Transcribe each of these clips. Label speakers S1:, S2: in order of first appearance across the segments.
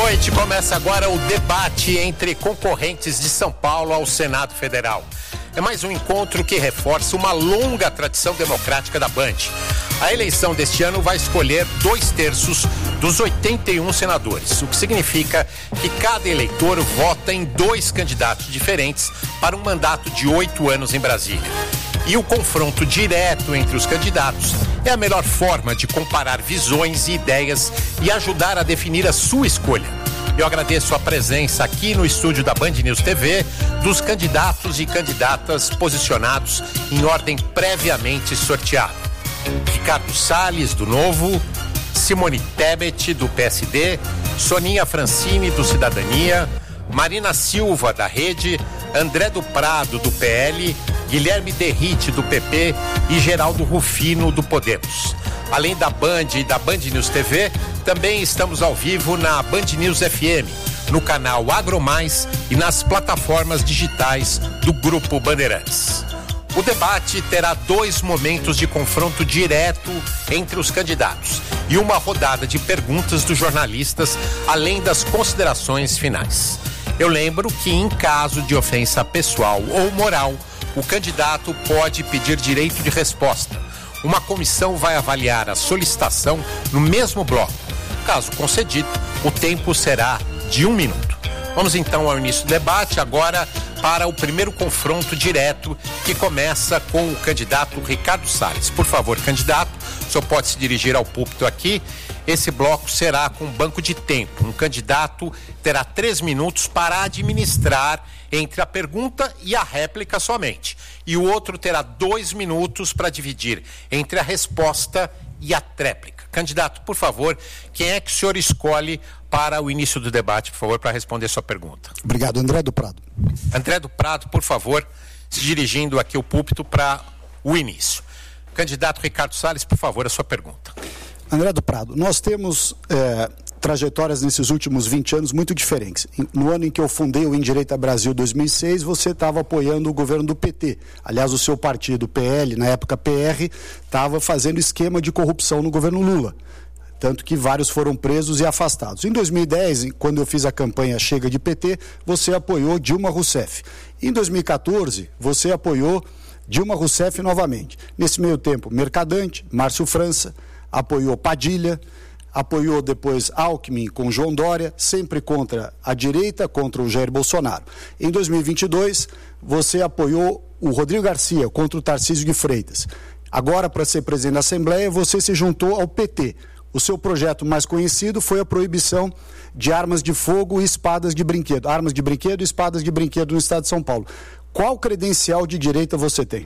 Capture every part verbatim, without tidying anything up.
S1: noite, começa agora o debate entre concorrentes de São Paulo ao Senado Federal. É mais um encontro que reforça uma longa tradição democrática da Band. A eleição deste ano vai escolher dois terços dos oitenta e um senadores, o que significa que cada eleitor vota em dois candidatos diferentes para um mandato de oito anos em Brasília. E o confronto direto entre os candidatos é a melhor forma de comparar visões e ideias e ajudar a definir a sua escolha. Eu agradeço a presença aqui no estúdio da Band News T V dos candidatos e candidatas posicionados em ordem previamente sorteada. Ricardo Salles, do Novo, Simone Tebet, do P S D, Soninha Francini, do Cidadania, Marina Silva, da Rede, André do Prado, do P L, Guilherme Derrite, do P P e Geraldo Rufino, do Podemos. Além da Band e da Band News T V, também estamos ao vivo na Band News F M, no canal AgroMais e nas plataformas digitais do Grupo Bandeirantes. O debate terá dois momentos de confronto direto entre os candidatos e uma rodada de perguntas dos jornalistas, além das considerações finais. Eu lembro que, em caso de ofensa pessoal ou moral, o candidato pode pedir direito de resposta. Uma comissão vai avaliar a solicitação no mesmo bloco. Caso concedido, o tempo será de um minuto. Vamos então ao início do debate, agora para o primeiro confronto direto, que começa com o candidato Ricardo Salles. Por favor, candidato, o senhor pode se dirigir ao púlpito aqui. Esse bloco será com banco de tempo. Um candidato terá três minutos para administrar entre a pergunta e a réplica somente. E o outro terá dois minutos para dividir entre a resposta e a tréplica. Candidato, por favor, quem é que o senhor escolhe para o início do debate, por favor, para responder sua pergunta?
S2: Obrigado, André do Prado.
S1: André do Prado, por favor, se dirigindo aqui ao púlpito para o início. Candidato Ricardo Salles, por favor, a sua pergunta.
S2: André do Prado, nós temos é, trajetórias nesses últimos vinte anos muito diferentes. No ano em que eu fundei o Indireita Brasil dois mil e seis, você estava apoiando o governo do P T. Aliás, o seu partido, o P L, na época P R, estava fazendo esquema de corrupção no governo Lula. Tanto que vários foram presos e afastados. Em dois mil e dez, quando eu fiz a campanha Chega de P T, você apoiou Dilma Rousseff. Em dois mil e quatorze, você apoiou Dilma Rousseff novamente. Nesse meio tempo, Mercadante, Márcio França, apoiou Padilha, apoiou depois Alckmin com João Dória, sempre contra a direita, contra o Jair Bolsonaro. Em dois mil e vinte e dois, você apoiou o Rodrigo Garcia contra o Tarcísio de Freitas. Agora, para ser presidente da Assembleia, você se juntou ao P T. O seu projeto mais conhecido foi a proibição de armas de fogo e espadas de brinquedo. Armas de brinquedo e espadas de brinquedo no estado de São Paulo. Qual credencial de direita você tem?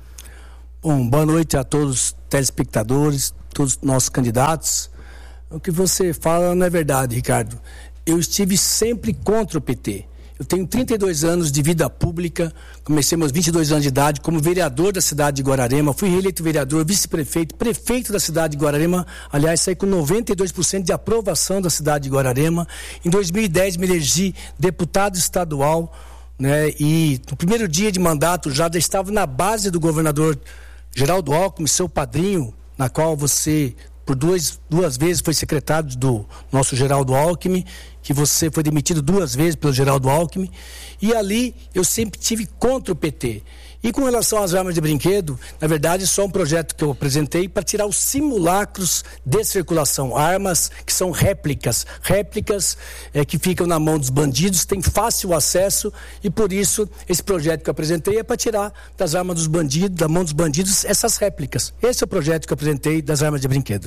S3: Bom, boa noite a todos os telespectadores, todos os nossos candidatos. O que você fala não é verdade, Ricardo. Eu estive sempre contra o P T. Eu tenho trinta e dois anos de vida pública, comecei meus vinte e dois anos de idade como vereador da cidade de Guararema, fui reeleito vereador, vice-prefeito, prefeito da cidade de Guararema, aliás, saí com noventa e dois por cento de aprovação da cidade de Guararema. Em dois mil e dez me elegi deputado estadual, né, e no primeiro dia de mandato já estava na base do governador Geraldo Alckmin, seu padrinho, na qual você por duas, duas vezes foi secretário do nosso Geraldo Alckmin, que você foi demitido duas vezes pelo Geraldo Alckmin, e ali eu sempre tive contra o P T. E com relação às armas de brinquedo, na verdade, só um projeto que eu apresentei para tirar os simulacros de circulação, armas que são réplicas, réplicas é, que ficam na mão dos bandidos, têm fácil acesso, e por isso esse projeto que eu apresentei é para tirar das armas dos bandidos, da mão dos bandidos, essas réplicas. Esse é o projeto que eu apresentei das armas de brinquedo.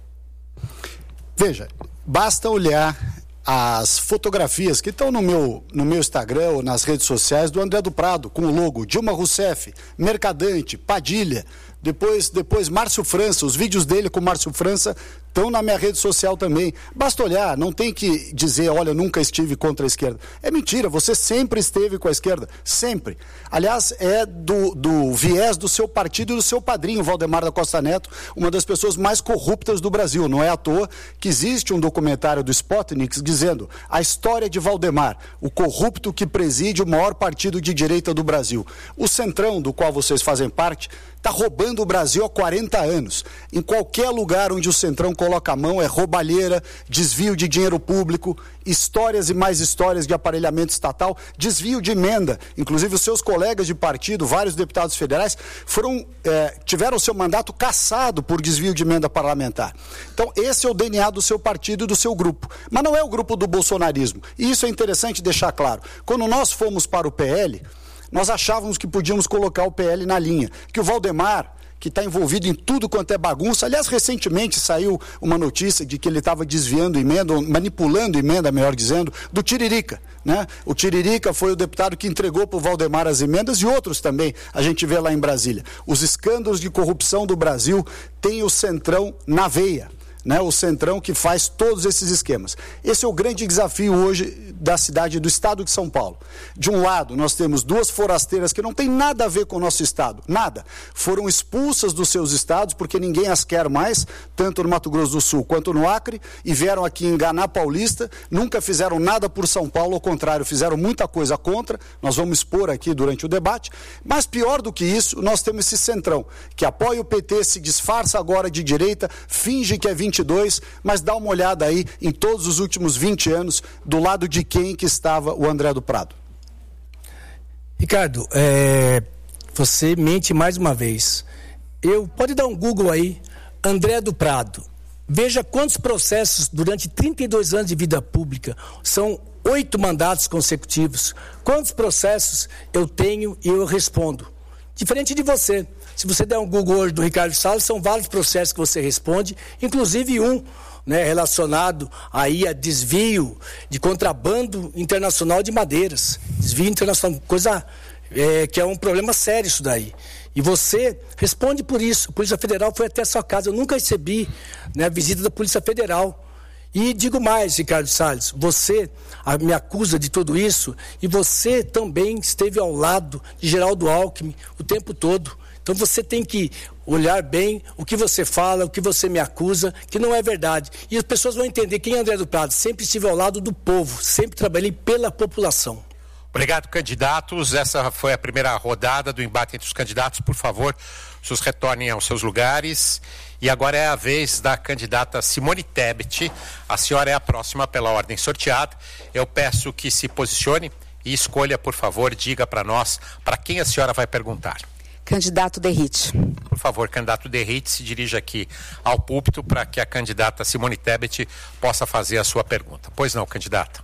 S2: Veja, basta olhar as fotografias que estão no meu, no meu Instagram ou nas redes sociais do André do Prado, com o logo Dilma Rousseff, Mercadante, Padilha, depois, depois Márcio França, os vídeos dele com Márcio França estão na minha rede social também. Basta olhar, não tem que dizer, olha, eu nunca estive contra a esquerda. É mentira, você sempre esteve com a esquerda, sempre. Aliás, é do, do viés do seu partido e do seu padrinho, Valdemar da Costa Neto, uma das pessoas mais corruptas do Brasil. Não é à toa que existe um documentário do Spotnik dizendo a história de Valdemar, o corrupto que preside o maior partido de direita do Brasil. O Centrão, do qual vocês fazem parte, está roubando comandando o Brasil há quarenta anos. Em qualquer lugar onde o Centrão coloca a mão é roubalheira, desvio de dinheiro público, histórias e mais histórias de aparelhamento estatal, desvio de emenda. Inclusive os seus colegas de partido, vários deputados federais, foram, é, tiveram seu mandato cassado por desvio de emenda parlamentar. Então esse é o D N A do seu partido e do seu grupo. Mas não é o grupo do bolsonarismo. E isso é interessante deixar claro. Quando nós fomos para o P L, nós achávamos que podíamos colocar o P L na linha, que o Valdemar, que está envolvido em tudo quanto é bagunça. Aliás, recentemente saiu uma notícia de que ele estava desviando emenda, ou manipulando emenda, melhor dizendo, do Tiririca, né? O Tiririca foi o deputado que entregou para o Valdemar as emendas e outros também, a gente vê lá em Brasília. Os escândalos de corrupção do Brasil têm o Centrão na veia. Né, o Centrão que faz todos esses esquemas. Esse é o grande desafio hoje da cidade, do estado de São Paulo. De um lado, nós temos duas forasteiras que não tem nada a ver com o nosso estado, nada. Foram expulsas dos seus estados porque ninguém as quer mais, tanto no Mato Grosso do Sul quanto no Acre, e vieram aqui enganar Paulista, nunca fizeram nada por São Paulo, ao contrário, fizeram muita coisa contra, nós vamos expor aqui durante o debate, mas pior do que isso, nós temos esse Centrão, que apoia o P T, se disfarça agora de direita, finge que é vinte e dois, mas dá uma olhada aí em todos os últimos vinte anos, do lado de quem que estava o André do Prado.
S3: Ricardo, é, você mente mais uma vez. Eu, pode dar um Google aí, André do Prado. Veja quantos processos durante trinta e dois anos de vida pública, são oito mandatos consecutivos. Quantos processos eu tenho e eu respondo? Diferente de você. Se você der um Google hoje do Ricardo Salles, são vários processos que você responde, inclusive um, né, relacionado aí a desvio de contrabando internacional de madeiras. Desvio internacional, coisa é, que é um problema sério isso daí. E você responde por isso. A Polícia Federal foi até a sua casa. Eu nunca recebi, né, a visita da Polícia Federal. E digo mais, Ricardo Salles, você me acusa de tudo isso e você também esteve ao lado de Geraldo Alckmin o tempo todo. Então você tem que olhar bem o que você fala, o que você me acusa, que não é verdade. E as pessoas vão entender quem é André do Prado. Sempre estive ao lado do povo, sempre trabalhei pela população.
S1: Obrigado, candidatos. Essa foi a primeira rodada do embate entre os candidatos. Por favor, vocês retornem aos seus lugares. E agora é a vez da candidata Simone Tebet. A senhora é a próxima pela ordem sorteada. Eu peço que se posicione e escolha, por favor, diga para nós para quem a senhora vai perguntar.
S4: Candidato Derrite.
S1: Por favor, candidato Derrite, se dirija aqui ao púlpito para que a candidata Simone Tebet possa fazer a sua pergunta. Pois não, candidata.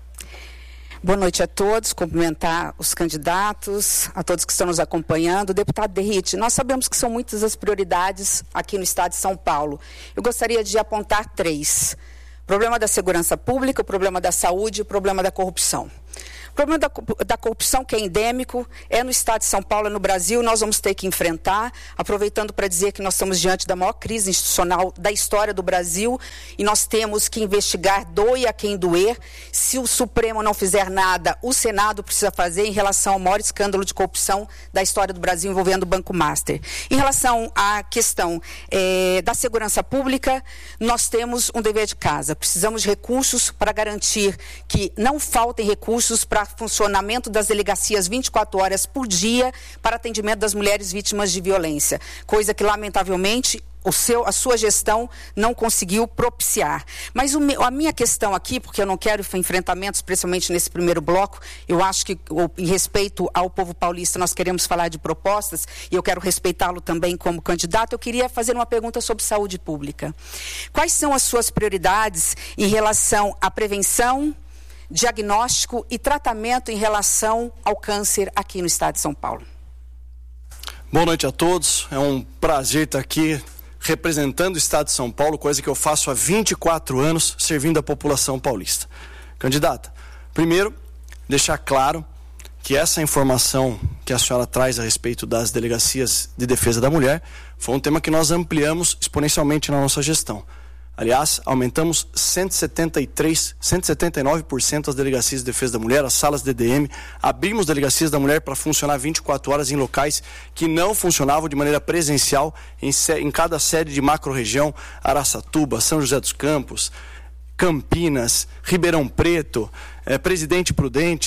S4: Boa noite a todos, cumprimentar os candidatos, a todos que estão nos acompanhando. Deputado Derrite, nós sabemos que são muitas as prioridades aqui no estado de São Paulo. Eu gostaria de apontar três. O problema da segurança pública, o problema da saúde e o problema da corrupção. O problema da, da corrupção, que é endêmico, é no estado de São Paulo, é no Brasil, nós vamos ter que enfrentar, aproveitando para dizer que nós estamos diante da maior crise institucional da história do Brasil e nós temos que investigar, doe a quem doer. Se o Supremo não fizer nada, o Senado precisa fazer em relação ao maior escândalo de corrupção da história do Brasil envolvendo o Banco Master. Em relação à questão é, da segurança pública, nós temos um dever de casa. Precisamos de recursos para garantir que não faltem recursos para funcionamento das delegacias vinte e quatro horas por dia para atendimento das mulheres vítimas de violência, coisa que, lamentavelmente, o seu, a sua gestão não conseguiu propiciar. Mas o, a minha questão aqui, porque eu não quero enfrentamentos, especialmente nesse primeiro bloco, eu acho que, em respeito ao povo paulista, nós queremos falar de propostas, e eu quero respeitá-lo também como candidato, eu queria fazer uma pergunta sobre saúde pública. Quais são as suas prioridades em relação à prevenção, diagnóstico e tratamento em relação ao câncer aqui no estado de São Paulo?
S5: Boa noite a todos, é um prazer estar aqui representando o estado de São Paulo, coisa que eu faço há vinte e quatro anos, servindo a população paulista. Candidata, primeiro, deixar claro que essa informação que a senhora traz a respeito das delegacias de defesa da mulher foi um tema que nós ampliamos exponencialmente na nossa gestão. Aliás, aumentamos cento e setenta e três, cento e setenta e nove por cento as delegacias de defesa da mulher, as salas de D D M, abrimos delegacias da mulher para funcionar vinte e quatro horas em locais que não funcionavam de maneira presencial em, em cada sede de macro-região, Araçatuba, São José dos Campos, Campinas, Ribeirão Preto, eh, Presidente Prudente.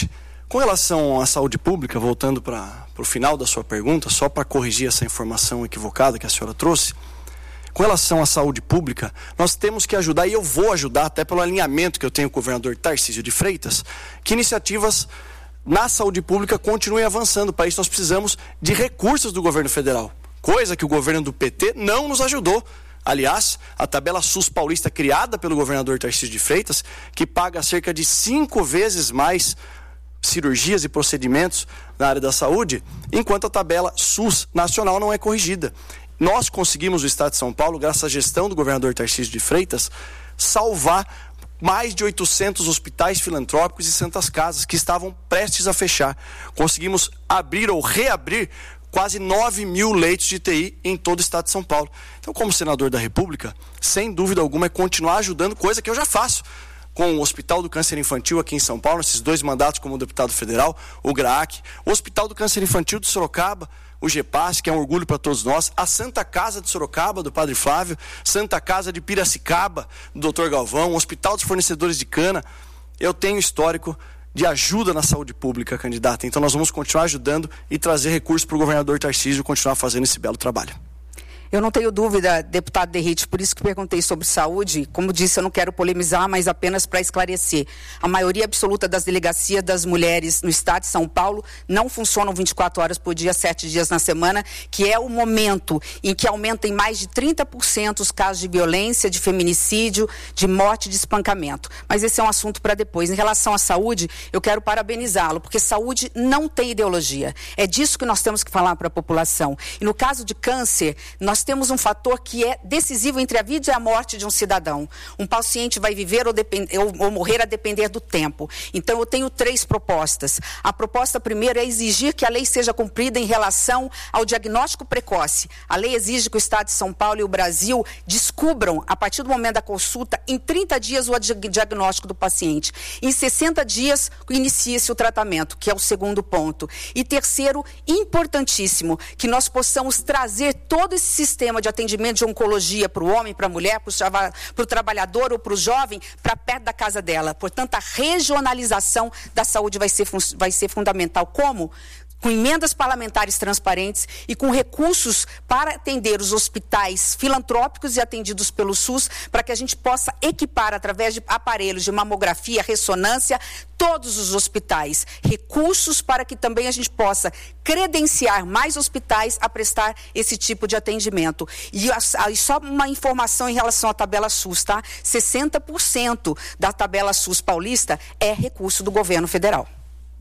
S5: Com relação à saúde pública, voltando para o final da sua pergunta, só para corrigir essa informação equivocada que a senhora trouxe, com relação à saúde pública, nós temos que ajudar, e eu vou ajudar até pelo alinhamento que eu tenho com o governador Tarcísio de Freitas, que iniciativas na saúde pública continuem avançando. Para isso nós precisamos de recursos do governo federal, coisa que o governo do P T não nos ajudou. Aliás, a tabela SUS paulista criada pelo governador Tarcísio de Freitas, que paga cerca de cinco vezes mais cirurgias e procedimentos na área da saúde, enquanto a tabela SUS nacional não é corrigida. Nós conseguimos, o Estado de São Paulo, graças à gestão do governador Tarcísio de Freitas, salvar mais de oitocentos hospitais filantrópicos e santas casas que estavam prestes a fechar. Conseguimos abrir ou reabrir quase nove mil leitos de U T I em todo o Estado de São Paulo. Então, como senador da República, sem dúvida alguma é continuar ajudando, coisa que eu já faço com o Hospital do Câncer Infantil aqui em São Paulo, nesses dois mandatos como deputado federal, o GRAAC, o Hospital do Câncer Infantil de Sorocaba, o GEPAS, que é um orgulho para todos nós, a Santa Casa de Sorocaba, do Padre Flávio, Santa Casa de Piracicaba, do doutor Galvão, o Hospital dos Fornecedores de Cana. Eu tenho histórico de ajuda na saúde pública, candidata. Então nós vamos continuar ajudando e trazer recursos para o governador Tarcísio continuar fazendo esse belo trabalho.
S4: Eu não tenho dúvida, deputado Derrite, por isso que perguntei sobre saúde. Como disse, eu não quero polemizar, mas apenas para esclarecer. A maioria absoluta das delegacias das mulheres no estado de São Paulo não funcionam vinte e quatro horas por dia, sete dias na semana, que é o momento em que aumenta em mais de trinta por cento os casos de violência, de feminicídio, de morte, de espancamento. Mas esse é um assunto para depois. Em relação à saúde, eu quero parabenizá-lo, porque saúde não tem ideologia. É disso que nós temos que falar para a população. E no caso de câncer, nós Nós temos um fator que é decisivo entre a vida e a morte de um cidadão. Um paciente vai viver ou, depend... ou, ou morrer a depender do tempo. Então, eu tenho três propostas. A proposta primeira é exigir que a lei seja cumprida em relação ao diagnóstico precoce. A lei exige que o Estado de São Paulo e o Brasil descubram, a partir do momento da consulta, em trinta dias o diagnóstico do paciente. Em sessenta dias, inicia-se o tratamento, que é o segundo ponto. E terceiro, importantíssimo, que nós possamos trazer todo esse sistema sistema de atendimento de oncologia para o homem, para a mulher, para o trabalhador ou para o jovem, para perto da casa dela. Portanto, a regionalização da saúde vai ser, vai ser fundamental. Como? Com emendas parlamentares transparentes e com recursos para atender os hospitais filantrópicos e atendidos pelo SUS, para que a gente possa equipar, através de aparelhos de mamografia, ressonância, todos os hospitais. Recursos para que também a gente possa credenciar mais hospitais a prestar esse tipo de atendimento. E, e só uma informação em relação à tabela SUS, tá? sessenta por cento da tabela SUS paulista é recurso do governo federal.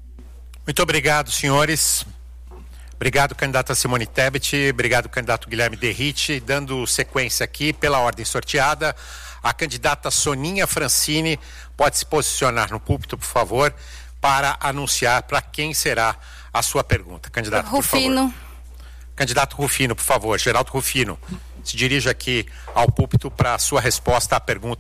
S1: Muito obrigado, senhores. Obrigado, candidata Simone Tebet. Obrigado, candidato Guilherme Derrite. Dando sequência aqui, pela ordem sorteada, a candidata Soninha Francini pode se posicionar no púlpito, por favor, para anunciar para quem será a sua pergunta. Candidato,
S6: Rufino.
S1: por favor. Candidato Rufino, por favor. Geraldo Rufino, se dirija aqui ao púlpito para a sua resposta à pergunta